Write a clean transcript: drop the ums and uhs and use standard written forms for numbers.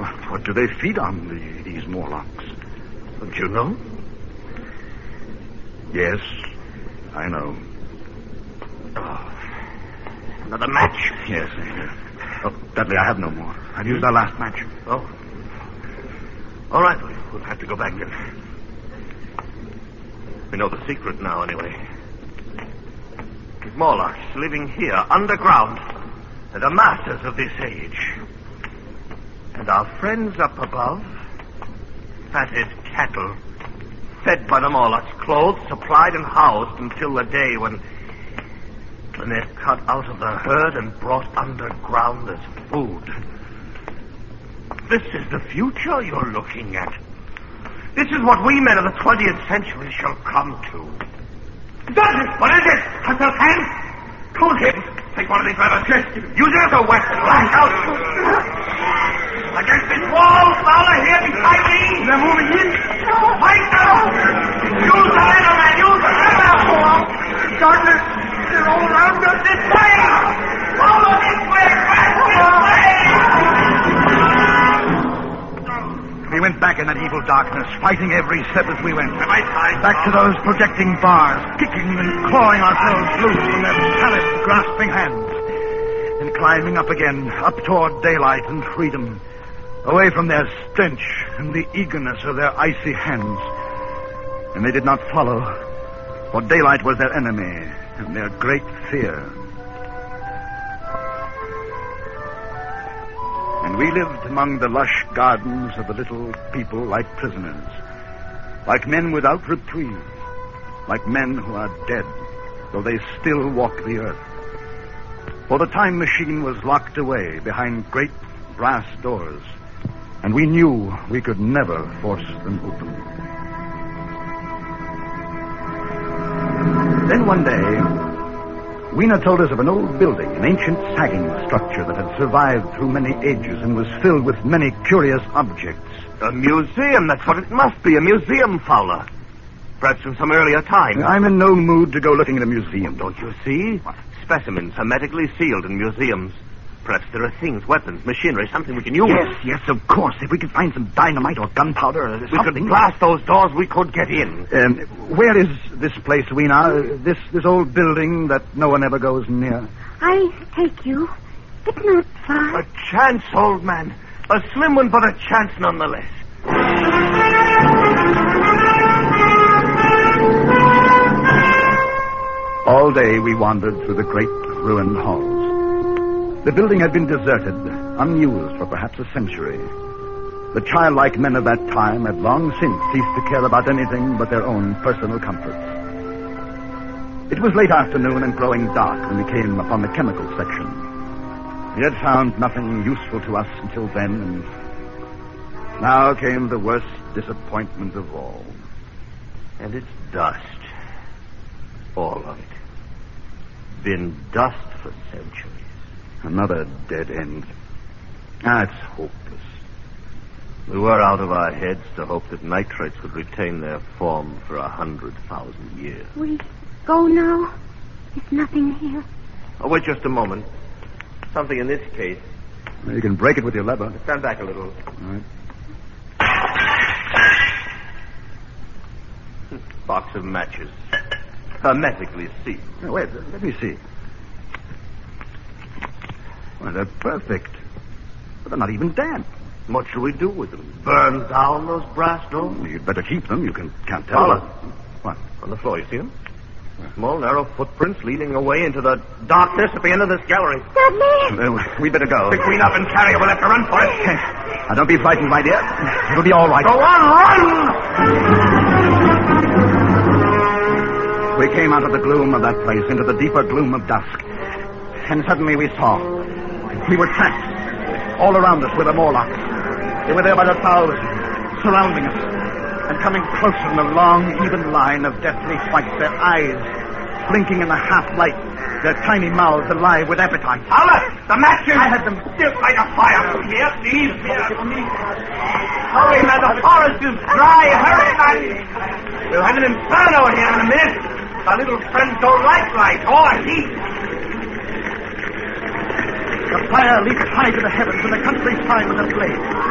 What do they feed on, these Morlocks? Don't you know? Yes, I know. Another match? Yes. Oh, Dudley, I have no more. I've used our last match. Oh. All right, we'll have to go back then. We know the secret now, anyway. These Morlocks living here, underground, are the masters of this age. And our friends up above, fatted cattle, fed by the Morlocks, clothed, supplied, and housed until the day when they're cut out of the herd and brought underground as food. This is the future you're looking at. This is what we men of the 20th century shall come to. Dudley! What is it? Hustle hands? Cold cables. Take one of these leather chests. Use it as a weapon. Lash out. Against this wall, Fowler, here beside me. They're moving in. Fight now. Use the leather, man. Use the leather. Dudley, they're all around us this way. Follow this way. Back this way. We went back in that evil darkness, fighting every step as we went. Back to those projecting bars, kicking and clawing ourselves loose from their pallid, grasping hands. Then climbing up again, up toward daylight and freedom, away from their stench and the eagerness of their icy hands. And they did not follow, for daylight was their enemy and their great fear. And we lived among the lush gardens of the little people like prisoners, like men without reprieve, like men who are dead, though they still walk the earth. For the time machine was locked away behind great brass doors, and we knew we could never force them open. Then one day, Weena told us of an old building, an ancient sagging structure that had survived through many ages and was filled with many curious objects. A museum, that's what it must be, a museum, Fowler. Perhaps from some earlier time. I'm in no mood to go looking at a museum. Don't you see? What? Specimens hermetically sealed in museums. Perhaps there are things, weapons, machinery, something we can use. Yes, of course. If we could find some dynamite or gunpowder or something. We could blast those doors, we could get in. Where is this place, Weena? This old building that no one ever goes near? I'll take you. It's not far. A chance, old man. A slim one, but a chance nonetheless. All day we wandered through the great ruined halls. The building had been deserted, unused for perhaps a century. The childlike men of that time had long since ceased to care about anything but their own personal comforts. It was late afternoon and growing dark when we came upon the chemical section. We had found nothing useful to us until then, and now came the worst disappointment of all. And it's dust. All of it. Been dust for centuries. Another dead end. It's hopeless. We were out of our heads to hope that nitrates would retain their form for 100,000 years. We go now? There's nothing here. Oh, wait just a moment. Something in this case. Well, you can break it with your lever. Stand back a little. All right. Box of matches. Hermetically sealed. Now, wait, let me see. Well, they're perfect. But they're not even damp. What shall we do with them? Burn down those brass doors? Well, you'd better keep them. You can't tell. Fowler. What? On the floor, you see them? Small, narrow footprints leading away into the darkness at the end of this gallery. Dudley! We'd better go. Pick Queen up and carry her. We'll have to run for it. Now, don't be frightened, my dear. It'll be all right. Go on, run! We came out of the gloom of that place into the deeper gloom of dusk. And suddenly we saw. We were trapped. All around us were the Morlocks. They were there by the thousands, surrounding us, and coming closer in a long, even line of deathly white, their eyes blinking in the half-light, their tiny mouths alive with appetite. Fowler, the matches! I had them still like a fire. Here, please. Hurry, man, the forest is dry. Hurry, man. We'll have an inferno here in a minute. Our little friends don't like light or heat. The fire leaped high to the heavens, and the countryside was ablaze.